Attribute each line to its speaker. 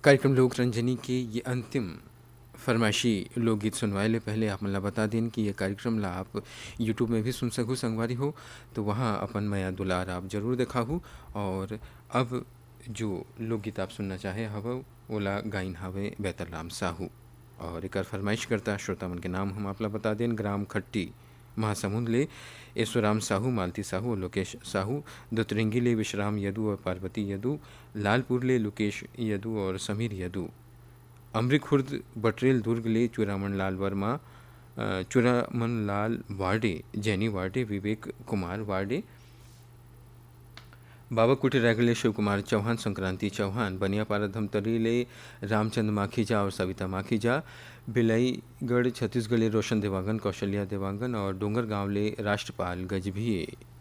Speaker 1: कार्यक्रम लोक रंजनी के ये अंतिम फरमाइशी लोकगीत सुनवाए ले पहले आप मला बता दें कि ये कार्यक्रम ला आप यूट्यूब में भी सुन सकूँ संगवारी हो तो वहाँ अपन मया दुलार आप जरूर देखा हो। और अब जो लोकगीत आप सुनना चाहे हव ओला गाइन हवे बेहतर राम साहू और एक फरमाइश करता श्रोता मन के नाम हम आपला बता दें। ग्राम खट्टी महासमुंद ले ऐश्वराम साहू, मालती साहू, लोकेश साहू, दुतरिंगी ले विश्राम यदु और पार्वती यदु, लालपुर ले लोकेश यदु और समीर यदु, अमृत खुर्द बटरेल दुर्ग ले चूरामन लाल वर्मा, चूरामन लाल वार्डे, जैनी वार्डे, विवेक कुमार वार्डे, बाबा कुटी रायगढ़ शिव कुमार चौहान, संक्रांति चौहान, बनियापारा धमतरी ले रामचंद्र माखीजा और सविता माखीजा, बिलाईगढ़ छत्तीसगढ़ ले रोशन देवांगन, कौशल्या देवांगन और डोंगर गांव ले राष्ट्रपाल गजभिये।